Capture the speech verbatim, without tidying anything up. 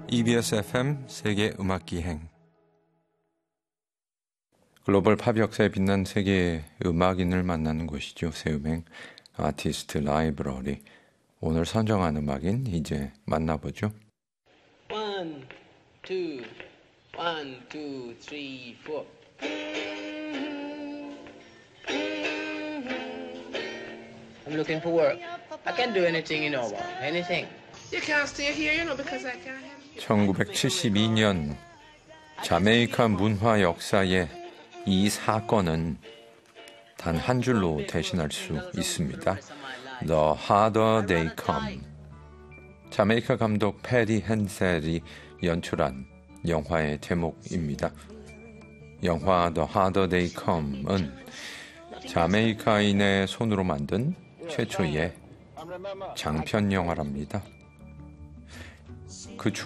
이비에스 에프엠 세계 음악기행 글로벌 팝 역사에 빛난 세계 음악인을 만나는 곳이죠. 새음행 아티스트 라이브러리. 오늘 선정한 음악인 이제 만나보죠. One, two, one, two, three, four. I'm looking for work. I can do anything, you know, anything. You can't stay here, you know, because I can't have you. 천구백칠십이 년 자메이카 문화 역사에 이 사건은 단 한 줄로 대신할 수 있습니다. The Harder They Come. 자메이카 감독 패디 헨셀이 연출한 영화의 제목입니다. 영화 The Harder They Come은 자메이카인의 손으로 만든 최초의 장편 영화랍니다. 그